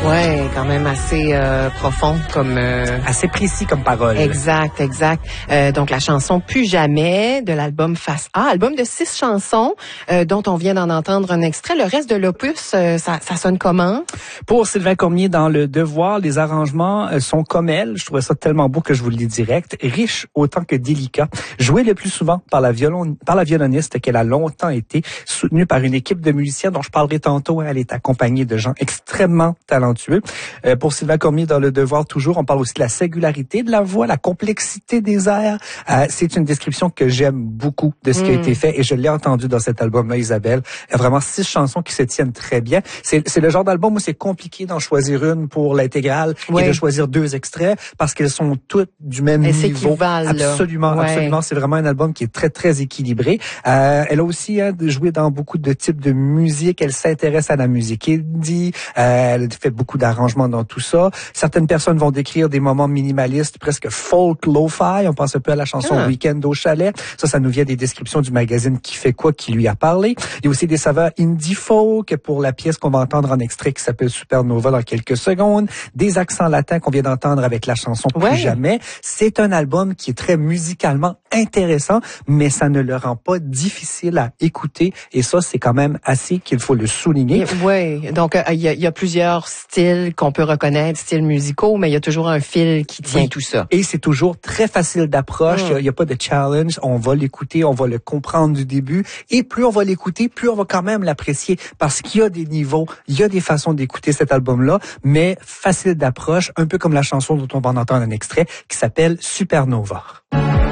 Ouais, quand même assez profond comme... Assez précis comme parole. Exact. Donc, la chanson Plus jamais de l'album Face A, album de 6 chansons dont on vient d'en entendre un extrait. Le reste de l'opus, ça sonne comment? Pour Sylvain Cormier, dans Le Devoir, les arrangements sont comme elle. Je trouvais ça tellement beau que je vous le dis direct. Riche autant que délicat. Joué le plus souvent par la violoniste qu'elle a longtemps été, soutenue par une équipe de musiciens dont je parlerai tantôt. Elle est accompagnée de gens extrêmement talentueux. Pour Sylvain Cormier, dans Le Devoir, toujours, on parle aussi de la singularité de la voix, la complexité des airs. C'est une description que j'aime beaucoup de ce qui a été fait et je l'ai entendu dans cet album-là, Isabelle. Il y a vraiment 6 chansons qui se tiennent très bien. C'est le genre d'album où c'est compliqué d'en choisir une pour l'intégrale et de choisir 2 extraits parce qu'elles sont toutes du même niveau. Absolument. C'est vraiment un album qui est très, très équilibré. Elle a aussi joué dans beaucoup de types de musique. Elle s'intéresse à la musique indie. Elle fait beaucoup d'arrangements dans tout ça. Certaines personnes vont décrire des moments minimalistes, presque folk lo-fi. On pense un peu à la chanson Weekend au chalet. Ça nous vient des descriptions du magazine Qui fait quoi qui lui a parlé. Il y a aussi des saveurs indie folk pour la pièce qu'on va entendre en extrait qui s'appelle Supernova dans quelques secondes. Des accents latins qu'on vient d'entendre avec la chanson Plus jamais. C'est un album qui est très musicalement intéressant, mais ça ne le rend pas difficile à écouter. Et ça, c'est quand même assez qu'il faut le souligner. Oui, donc il y a plusieurs styles qu'on peut reconnaître, styles musicaux, mais il y a toujours un fil qui tient tout ça. Et c'est toujours très facile d'approche. Il y a pas de challenge. On va l'écouter, on va le comprendre du début. Et plus on va l'écouter, plus on va quand même l'apprécier parce qu'il y a des niveaux, il y a des façons d'écouter cet album-là, mais facile d'approche, un peu comme la chanson dont on va en entendre un extrait qui s'appelle Supernova.